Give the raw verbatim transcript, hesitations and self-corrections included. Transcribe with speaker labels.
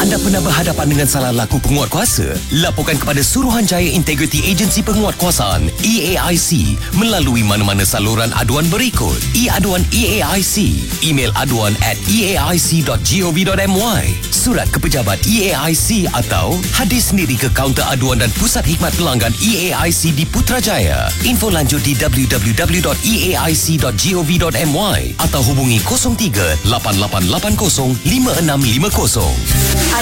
Speaker 1: Anda pernah berhadapan dengan salah laku penguatkuasa? Laporkan kepada Suruhanjaya Integriti Agensi Penguatkuasaan E A I C melalui mana-mana saluran aduan berikut: e-aduan E A I C, email aduan at e a i c dot gov dot my, surat ke pejabat E A I C atau hadir sendiri ke kaunter aduan dan pusat khidmat pelanggan E A I C di Putrajaya. Info lanjut di w w w dot e a i c dot gov dot my atau hubungi kosong tiga lapan lapan lapan kosong lima enam lima kosong.